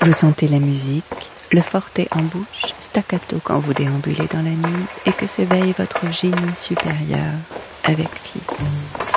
Vous sentez la musique, le forté en bouche, staccato quand vous déambulez dans la nuit et que s'éveille votre génie supérieur avec fibre.